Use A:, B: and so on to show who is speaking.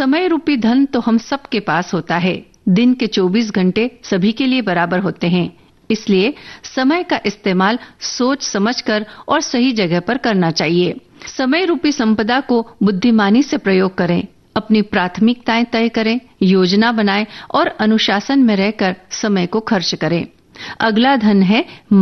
A: समय रूपी धन तो हम सबके पास होता है। दिन के 24 घंटे सभी के लिए बराबर होते हैं, इसलिए समय का इस्तेमाल सोच समझकर और सही जगह पर करना चाहिए। समय रूपी संपदा को बुद्धिमानी से प्रयोग करें, अपनी प्राथमिकताएं तय करें, योजना बनाएं और अनुशासन में रहकर समय को खर्च करें। अगला धन है